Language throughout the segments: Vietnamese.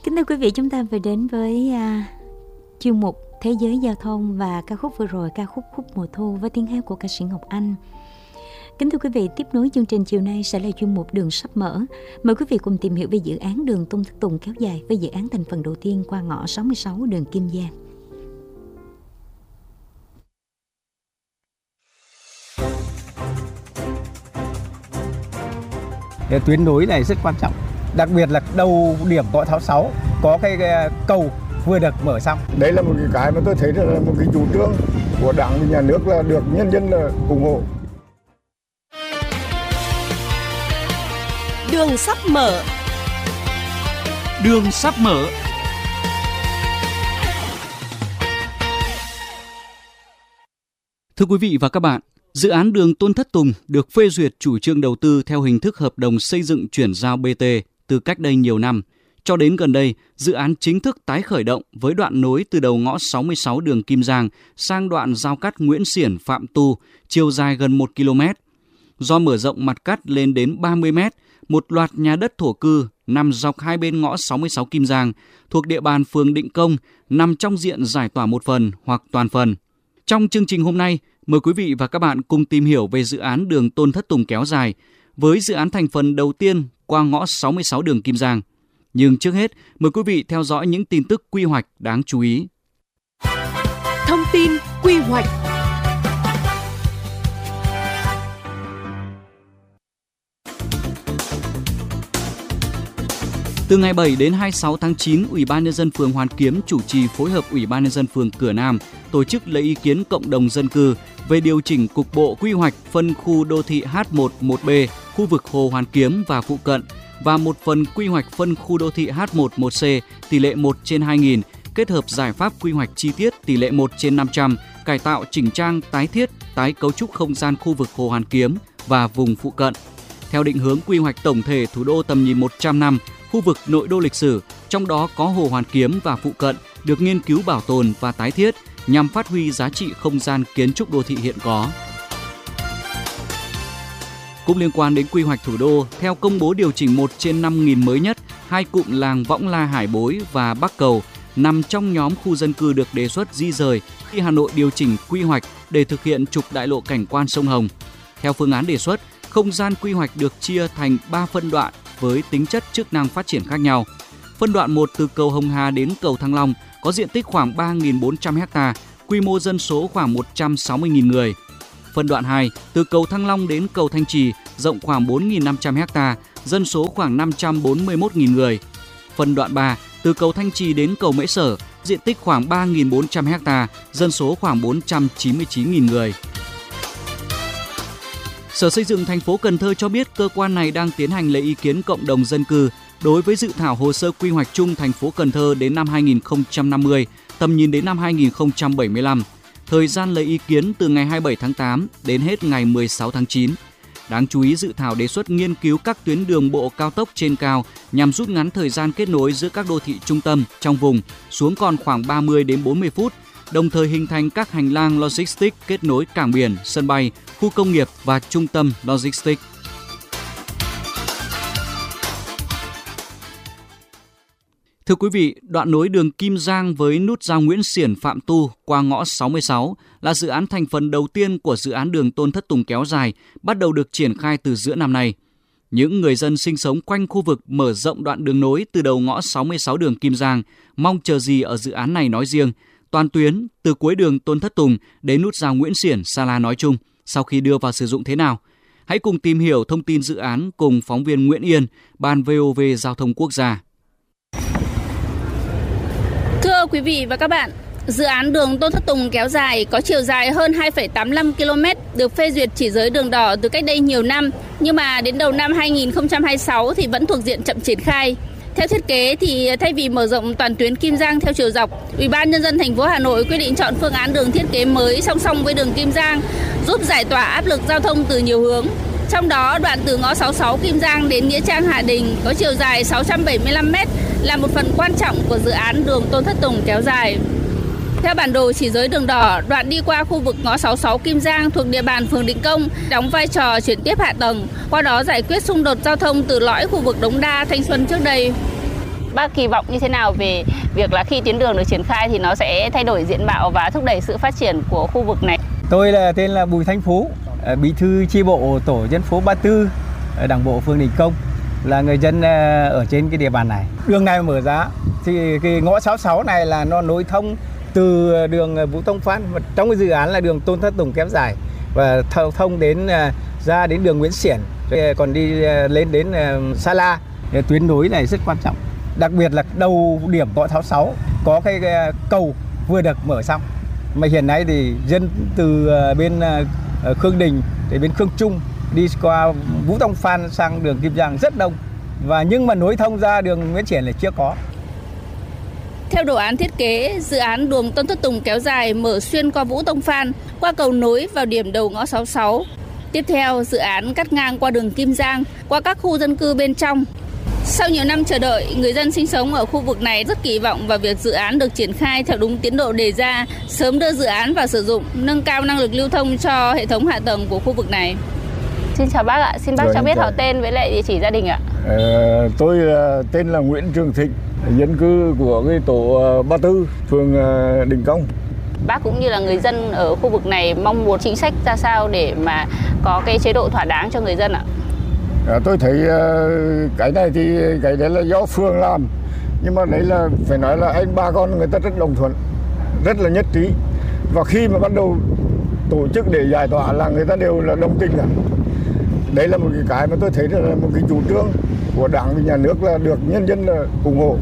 Kính thưa quý vị, chúng ta vừa đến với chuyên mục Thế giới giao thông và ca khúc vừa rồi, ca khúc Khúc mùa thu với tiếng hát của ca sĩ Ngọc Anh. Kính thưa quý vị, tiếp nối chương trình chiều nay sẽ là chuyên mục Đường sắp mở. Mời quý vị cùng tìm hiểu về dự án đường Tôn Thất Tùng kéo dài với dự án thành phần đầu tiên qua ngõ 66 đường Kim Giang. Cái tuyến nối này rất quan trọng, đặc biệt là đầu điểm ngõ 66 có cái cầu vừa được mở xong. Đấy là một cái mà tôi thấy là một cái chủ trương của Đảng và Nhà nước là được nhân dân là ủng hộ. Đường sắp mở. Đường sắp mở. Thưa quý vị và các bạn, dự án đường Tôn Thất Tùng được phê duyệt chủ trương đầu tư theo hình thức hợp đồng xây dựng chuyển giao BT từ cách đây nhiều năm. Cho đến gần đây, dự án chính thức tái khởi động với đoạn nối từ đầu ngõ 66 đường Kim Giang sang đoạn giao cắt Nguyễn Xiển - Phạm Tu, chiều dài gần 1 km. Do mở rộng mặt cắt lên đến 30 m, một loạt nhà đất thổ cư nằm dọc hai bên ngõ 66 Kim Giang thuộc địa bàn phường Định Công nằm trong diện giải tỏa một phần hoặc toàn phần. Trong chương trình hôm nay, mời quý vị và các bạn cùng tìm hiểu về dự án đường Tôn Thất Tùng kéo dài với dự án thành phần đầu tiên qua ngõ 66 đường Kim Giang. Nhưng trước hết, mời quý vị theo dõi những tin tức quy hoạch đáng chú ý. Thông tin quy hoạch. Từ ngày 7 đến 26 tháng 9, Ủy ban Nhân dân phường Hoàn Kiếm chủ trì phối hợp Ủy ban Nhân dân phường Cửa Nam tổ chức lấy ý kiến cộng đồng dân cư về điều chỉnh cục bộ quy hoạch phân khu đô thị H1, 1B, khu vực Hồ Hoàn Kiếm và phụ cận và một phần quy hoạch phân khu đô thị H1, 1C tỷ lệ 1/2000, kết hợp giải pháp quy hoạch chi tiết tỷ lệ 1/500, cải tạo chỉnh trang, tái thiết, tái cấu trúc không gian khu vực Hồ Hoàn Kiếm và vùng phụ cận. Theo định hướng quy hoạch tổng thể thủ đô tầm nhìn 100 năm, khu vực nội đô lịch sử, trong đó có Hồ Hoàn Kiếm và phụ cận, được nghiên cứu bảo tồn và tái thiết nhằm phát huy giá trị không gian kiến trúc đô thị hiện có. Cũng liên quan đến quy hoạch thủ đô, theo công bố điều chỉnh 1/5000 mới nhất, hai cụm làng Võng La Hải Bối và Bắc Cầu nằm trong nhóm khu dân cư được đề xuất di rời khi Hà Nội điều chỉnh quy hoạch để thực hiện trục đại lộ cảnh quan sông Hồng. Theo phương án đề xuất, không gian quy hoạch được chia thành 3 phân đoạn với tính chất chức năng phát triển khác nhau. Phân đoạn 1 từ cầu Hồng Hà đến cầu Thăng Long có diện tích khoảng 3.400 ha, quy mô dân số khoảng 160.000 người. Phân đoạn 2 từ cầu Thăng Long đến cầu Thanh Trì rộng khoảng 4.500 ha, dân số khoảng 541.000 người. Phân đoạn 3 từ cầu Thanh Trì đến cầu Mễ Sở, diện tích khoảng 3.400 ha, dân số khoảng 499.000 người. Sở Xây dựng thành phố Cần Thơ cho biết cơ quan này đang tiến hành lấy ý kiến cộng đồng dân cư đối với dự thảo hồ sơ quy hoạch chung thành phố Cần Thơ đến năm 2050, tầm nhìn đến năm 2075. Thời gian lấy ý kiến từ ngày 27 tháng 8 đến hết ngày 16 tháng 9. Đáng chú ý, dự thảo đề xuất nghiên cứu các tuyến đường bộ cao tốc trên cao nhằm rút ngắn thời gian kết nối giữa các đô thị trung tâm trong vùng xuống còn khoảng 30 đến 40 phút, đồng thời hình thành các hành lang logistics kết nối cảng biển, sân bay, khu công nghiệp và trung tâm logistics. Thưa quý vị, đoạn nối đường Kim Giang với nút giao Nguyễn Xiển - Phạm Tu qua ngõ 66 là dự án thành phần đầu tiên của dự án đường Tôn Thất Tùng kéo dài, bắt đầu được triển khai từ giữa năm nay. Những người dân sinh sống quanh khu vực mở rộng đoạn đường nối từ đầu ngõ 66 đường Kim Giang mong chờ gì ở dự án này nói riêng, toàn tuyến từ cuối đường Tôn Thất Tùng đến nút giao Nguyễn Xiển - Sa La nói chung sau khi đưa vào sử dụng thế nào? Hãy cùng tìm hiểu thông tin dự án cùng phóng viên Nguyễn Yên, Ban VOV Giao thông Quốc gia. Thưa quý vị và các bạn, dự án đường Tôn Thất Tùng kéo dài có chiều dài hơn 2,85 km được phê duyệt chỉ giới đường đỏ từ cách đây nhiều năm, nhưng mà đến đầu năm 2026 thì vẫn thuộc diện chậm triển khai. Theo thiết kế thì thay vì mở rộng toàn tuyến Kim Giang theo chiều dọc, Ủy ban Nhân dân thành phố Hà Nội quyết định chọn phương án đường thiết kế mới song song với đường Kim Giang, giúp giải tỏa áp lực giao thông từ nhiều hướng. Trong đó, đoạn từ ngõ 66 Kim Giang đến Nghĩa Trang Hạ Đình có chiều dài 675 m là một phần quan trọng của dự án đường Tôn Thất Tùng kéo dài. Theo bản đồ chỉ giới đường đỏ, đoạn đi qua khu vực ngõ 66 Kim Giang thuộc địa bàn phường Định Công đóng vai trò chuyển tiếp hạ tầng, qua đó giải quyết xung đột giao thông từ lõi khu vực Đống Đa, Thanh Xuân trước đây. Bác kỳ vọng như thế nào về việc là khi tuyến đường được triển khai thì nó sẽ thay đổi diện mạo và thúc đẩy sự phát triển của khu vực này? Tôi tên là Bùi Thanh Phú, bí thư chi bộ tổ dân phố 34, Đảng bộ phường Đình Công, là người dân ở trên cái địa bàn này. Đường này mở ra thì cái ngõ 66 này là nó nối thông từ đường Vũ Tông Phan, trong cái dự án là đường Tôn Thất Tùng kéo dài và thông đến ra đến đường Nguyễn Xiển, còn đi lên đến Sa La. Tuyến nối này rất quan trọng, đặc biệt là đầu điểm ngõ 66 có cái cầu vừa được mở xong, mà hiện nay thì dân từ bên Khương Đình đến bên Khương Trung đi qua Vũ Tông Phan sang đường Kim Giang rất đông, nhưng mà nối thông ra đường Nguyễn Xiển là chưa có. Theo đồ án thiết kế, dự án đường Tôn Thất Tùng kéo dài mở xuyên qua Vũ Tông Phan, qua cầu nối vào điểm đầu ngõ 66. Tiếp theo, dự án cắt ngang qua đường Kim Giang, qua các khu dân cư bên trong. Sau nhiều năm chờ đợi, người dân sinh sống ở khu vực này rất kỳ vọng vào việc dự án được triển khai theo đúng tiến độ đề ra, sớm đưa dự án vào sử dụng, nâng cao năng lực lưu thông cho hệ thống hạ tầng của khu vực này. Xin chào bác ạ, xin bác cho biết họ tên với lại địa chỉ gia đình ạ. Tôi tên là Nguyễn Trường Thịnh, dân cư của cái tổ 34, phường Đình Công. Bác cũng như là người dân ở khu vực này mong muốn chính sách ra sao để mà có cái chế độ thỏa đáng cho người dân ạ? Tôi thấy cái này thì cái đấy là do phường làm, nhưng mà đấy là phải nói là bà con người ta rất đồng thuận, rất là nhất trí, và khi mà bắt đầu tổ chức để giải tỏa là người ta đều là đồng tình cả. Đấy là một cái mà tôi thấy là một cái chủ trương của Đảng và Nhà nước là được nhân dân là ủng hộ.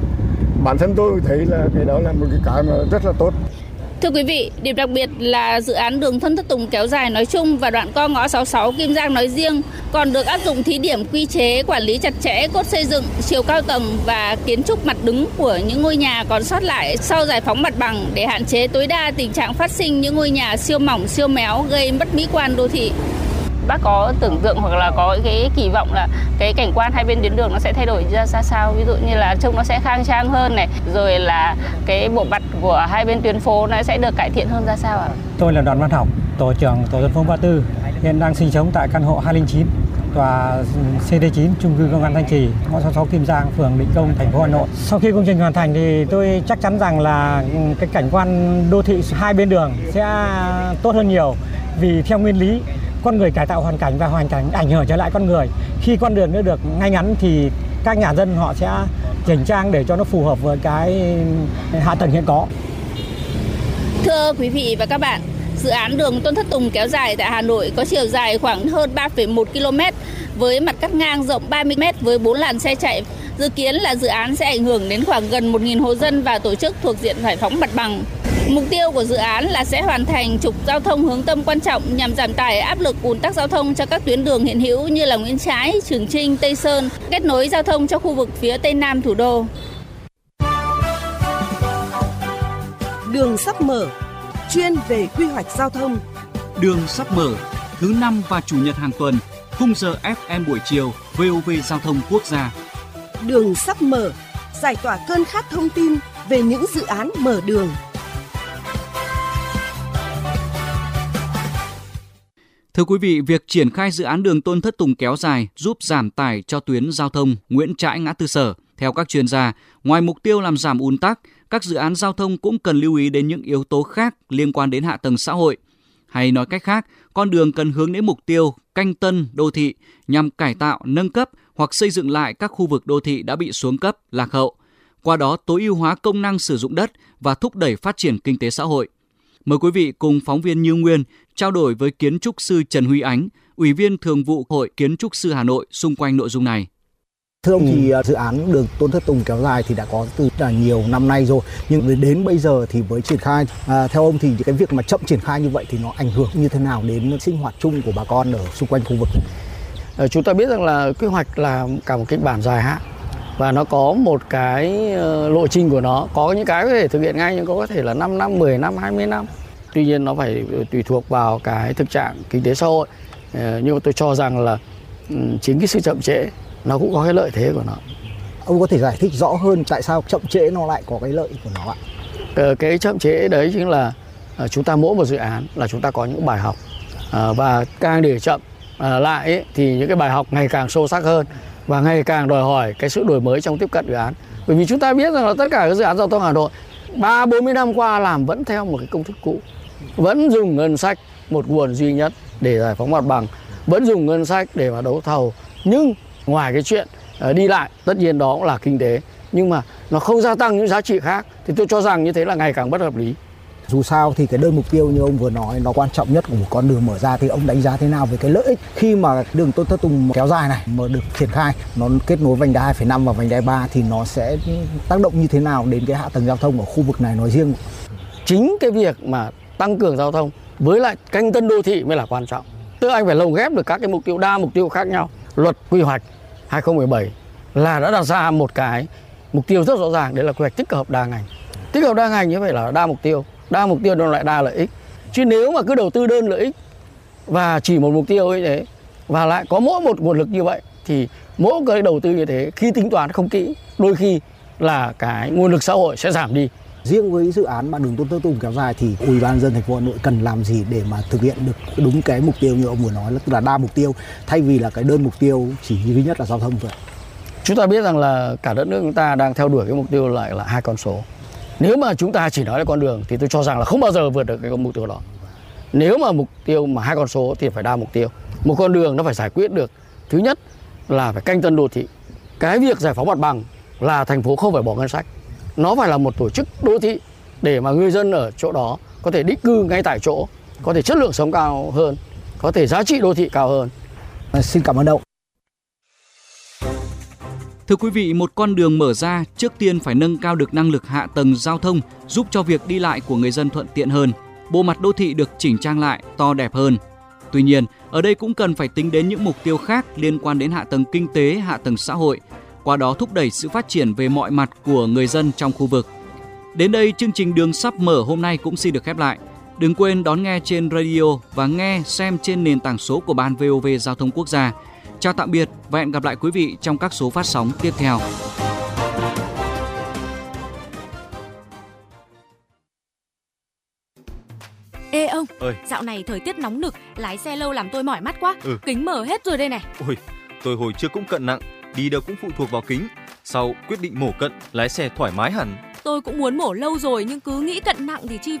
Bản thân tôi thấy là cái đó là một cái mà rất là tốt. Thưa quý vị, điểm đặc biệt là dự án đường Tôn Thất Tùng kéo dài nói chung và đoạn co ngõ 66 Kim Giang nói riêng còn được áp dụng thí điểm quy chế quản lý chặt chẽ cốt xây dựng, chiều cao tầng và kiến trúc mặt đứng của những ngôi nhà còn sót lại sau giải phóng mặt bằng để hạn chế tối đa tình trạng phát sinh những ngôi nhà siêu mỏng, siêu méo gây mất mỹ quan đô thị. Bác có tưởng tượng hoặc là có cái kỳ vọng là cái cảnh quan hai bên tuyến đường nó sẽ thay đổi ra sao? Ví dụ như là trông nó sẽ khang trang hơn này, rồi là cái bộ mặt của hai bên tuyến phố nó sẽ được cải thiện hơn ra sao ạ? Tôi là Đoàn Văn Học, tổ trưởng tổ dân phố 34, hiện đang sinh sống tại căn hộ 209, tòa CD9, chung cư Công an Thanh Trì, ngõ 66 Kim Giang, phường Định Công, thành phố Hà Nội. Sau khi công trình hoàn thành thì tôi chắc chắn rằng là cái cảnh quan đô thị hai bên đường sẽ tốt hơn nhiều, vì theo nguyên lý con người cải tạo hoàn cảnh và hoàn cảnh ảnh hưởng trở lại con người. Khi con đường nó được ngay ngắn thì các nhà dân họ sẽ chỉnh trang để cho nó phù hợp với cái hạ tầng hiện có. Thưa quý vị và các bạn, dự án đường Tôn Thất Tùng kéo dài tại Hà Nội có chiều dài khoảng hơn 3,1 km với mặt cắt ngang rộng 30 m với 4 làn xe chạy. Dự kiến là dự án sẽ ảnh hưởng đến khoảng gần 1.000 hộ dân và tổ chức thuộc diện giải phóng mặt bằng. Mục tiêu của dự án là sẽ hoàn thành trục giao thông hướng tâm quan trọng nhằm giảm tải áp lực ùn tắc giao thông cho các tuyến đường hiện hữu như là Nguyễn Trãi, Trường Chinh, Tây Sơn, kết nối giao thông cho khu vực phía Tây Nam thủ đô. Đường sắp mở, chuyên về quy hoạch giao thông. Đường sắp mở, thứ 5 và chủ nhật hàng tuần, khung giờ FM buổi chiều, VOV Giao thông Quốc gia. Đường sắp mở, giải tỏa cơn khát thông tin về những dự án mở đường. Thưa quý vị, việc triển khai dự án đường Tôn Thất Tùng kéo dài giúp giảm tải cho tuyến giao thông Nguyễn Trãi Ngã Tư Sở. Theo các chuyên gia, ngoài mục tiêu làm giảm ùn tắc, các dự án giao thông cũng cần lưu ý đến những yếu tố khác liên quan đến hạ tầng xã hội. Hay nói cách khác, con đường cần hướng đến mục tiêu canh tân đô thị nhằm cải tạo, nâng cấp hoặc xây dựng lại các khu vực đô thị đã bị xuống cấp, lạc hậu. Qua đó tối ưu hóa công năng sử dụng đất và thúc đẩy phát triển kinh tế xã hội. Mời quý vị cùng phóng viên Như Nguyên trao đổi với kiến trúc sư Trần Huy Ánh, Ủy viên Thường vụ Hội Kiến trúc sư Hà Nội xung quanh nội dung này. Thưa ông, thì dự án đường Tôn Thất Tùng kéo dài thì đã có từ nhiều năm nay rồi, nhưng đến bây giờ thì với triển khai, theo ông thì cái việc mà chậm triển khai như vậy thì nó ảnh hưởng như thế nào đến sinh hoạt chung của bà con ở xung quanh khu vực này? Chúng ta biết rằng là quy hoạch là cả một kịch bản dài hạn và nó có một cái lộ trình của nó, có những cái có thể thực hiện ngay nhưng có thể là 5 năm, 10 năm, 20 năm. Tuy nhiên nó phải tùy thuộc vào cái thực trạng kinh tế xã hội. Nhưng mà tôi cho rằng là chính cái sự chậm trễ nó cũng có cái lợi thế của nó. Ông có thể giải thích rõ hơn tại sao chậm trễ nó lại có cái lợi của nó ạ? Cái chậm trễ đấy chính là chúng ta mỗi một dự án là chúng ta có những bài học, và càng để chậm lại ấy, thì những cái bài học ngày càng sâu sắc hơn và ngày càng đòi hỏi cái sự đổi mới trong tiếp cận dự án. Bởi vì chúng ta biết rằng là tất cả các dự án giao thông Hà Nội 30-40 năm qua làm vẫn theo một cái công thức cũ, vẫn dùng ngân sách một nguồn duy nhất để giải phóng mặt bằng, vẫn dùng ngân sách để mà đấu thầu. Nhưng ngoài cái chuyện đi lại, tất nhiên đó cũng là kinh tế, nhưng mà nó không gia tăng những giá trị khác, thì tôi cho rằng như thế là ngày càng bất hợp lý. Dù sao thì cái đơn mục tiêu như ông vừa nói nó quan trọng nhất của một con đường mở ra, thì ông đánh giá thế nào về cái lợi ích khi mà đường Tôn Thất Tùng kéo dài này mà được triển khai, nó kết nối vành đai 2,5 và vành đai 3 thì nó sẽ tác động như thế nào đến cái hạ tầng giao thông ở khu vực này nói riêng? Chính cái việc mà tăng cường giao thông với lại canh tân đô thị mới là quan trọng. Tức là anh phải lồng ghép được các cái mục tiêu, đa mục tiêu khác nhau. Luật quy hoạch 2017 là đã đặt ra một cái mục tiêu rất rõ ràng, đấy là quy hoạch tích hợp đa ngành. Tích hợp đa ngành như vậy là đa mục tiêu nó lại đa lợi ích. Chứ nếu mà cứ đầu tư đơn lợi ích và chỉ một mục tiêu như thế và lại có mỗi một nguồn lực như vậy thì mỗi cái đầu tư như thế khi tính toán không kỹ, đôi khi là cái nguồn lực xã hội sẽ giảm đi. Riêng với dự án mà đường Tôn Thất Tùng kéo dài thì Ủy ban nhân dân thành phố Hà Nội cần làm gì để mà thực hiện được đúng cái mục tiêu như ông vừa nói, tức là đa mục tiêu thay vì là cái đơn mục tiêu chỉ duy nhất là giao thông thôi? Chúng ta biết rằng là cả đất nước chúng ta đang theo đuổi cái mục tiêu lại là 2 con số. Nếu mà chúng ta chỉ nói là con đường thì tôi cho rằng là không bao giờ vượt được cái mục tiêu đó. Nếu mà mục tiêu mà 2 con số thì phải đa mục tiêu. Một con đường nó phải giải quyết được, thứ nhất là phải canh tân đô thị. Cái việc giải phóng mặt bằng là thành phố không phải bỏ ngân sách. Nó phải là một tổ chức đô thị để mà người dân ở chỗ đó có thể định cư ngay tại chỗ, có thể chất lượng sống cao hơn, có thể giá trị đô thị cao hơn. Xin cảm ơn ông. Thưa quý vị, một con đường mở ra trước tiên phải nâng cao được năng lực hạ tầng giao thông, giúp cho việc đi lại của người dân thuận tiện hơn. Bộ mặt đô thị được chỉnh trang lại, to đẹp hơn. Tuy nhiên, ở đây cũng cần phải tính đến những mục tiêu khác liên quan đến hạ tầng kinh tế, hạ tầng xã hội, qua đó thúc đẩy sự phát triển về mọi mặt của người dân trong khu vực. Đến đây, chương trình Đường sắp mở hôm nay cũng xin được khép lại. Đừng quên đón nghe trên radio và nghe xem trên nền tảng số của Ban VOV Giao thông Quốc gia. Chào tạm biệt và hẹn gặp lại quý vị trong các số phát sóng tiếp theo. Ê ông, dạo này thời tiết nóng nực, lái xe lâu làm tôi mỏi mắt quá. Kính mở hết rồi đây này. Ôi, tôi hồi trước cũng cận nặng, đi đâu cũng phụ thuộc vào kính. Sau quyết định mổ cận, lái xe thoải mái hẳn. Tôi cũng muốn mổ lâu rồi nhưng cứ nghĩ cận nặng thì chi